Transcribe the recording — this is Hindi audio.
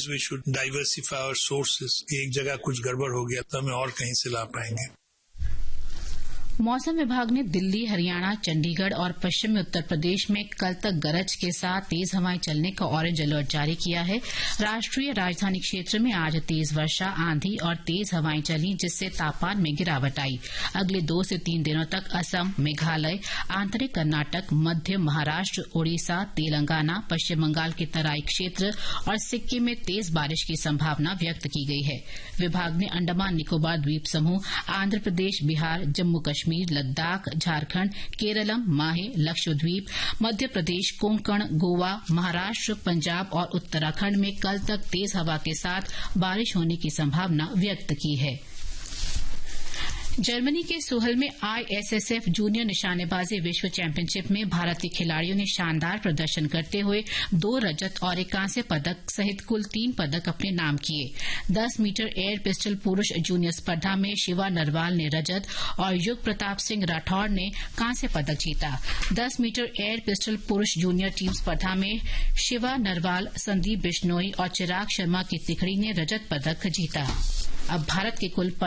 Always we should diversify our sources. एक जगह कुछ गड़बड़ हो गया तो हमें और कहीं से ला पाएंगे। मौसम विभाग ने दिल्ली, हरियाणा, चंडीगढ़ और पश्चिमी उत्तर प्रदेश में कल तक गरज के साथ तेज हवाएं चलने का ऑरेंज अलर्ट जारी किया है। राष्ट्रीय राजधानी क्षेत्र में आज तेज वर्षा, आंधी और तेज हवाएं चली, जिससे तापमान में गिरावट आई। अगले 2 से 3 दिनों तक असम, मेघालय, आंतरिक कर्नाटक, मध्य महाराष्ट्र, ओडिशा, तेलंगाना, पश्चिम बंगाल के तराई क्षेत्र और सिक्किम में तेज बारिश की संभावना व्यक्त की गई है। विभाग ने अंडमान निकोबार द्वीप समूह, आंध्र प्रदेश, बिहार, जम्मू कश्मीर, लद्दाख, झारखंड, केरलम, माहे, लक्षद्वीप, मध्य प्रदेश, कोंकण, गोवा, महाराष्ट्र, पंजाब और उत्तराखंड में कल तक तेज हवा के साथ बारिश होने की संभावना व्यक्त की है। जर्मनी के सोहल में ISSF जूनियर निशानेबाजी विश्व चैंपियनशिप में भारतीय खिलाड़ियों ने शानदार प्रदर्शन करते हुए 2 रजत और 1 कांस्य पदक सहित कुल 3 पदक अपने नाम किए। 10 मीटर एयर पिस्टल पुरुष जूनियर स्पर्धा में शिवा नरवाल ने रजत और युग प्रताप सिंह राठौड़ ने कांस्य पदक जीता। 10 मीटर एयर पिस्टल पुरुष जूनियर टीम स्पर्धा में शिवा नरवाल, संदीप बिश्नोई और चिराग शर्मा की तिकड़ी ने रजत पदक जीता। अब भारत के कुल